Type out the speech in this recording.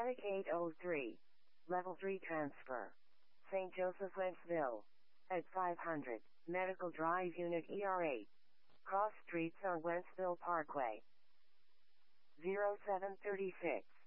Attic 803. Level 3 transfer. St. Joseph, Wentzville. At 500. Medical Drive Unit ER8. Cross Streets on Wentzville Parkway. 0736.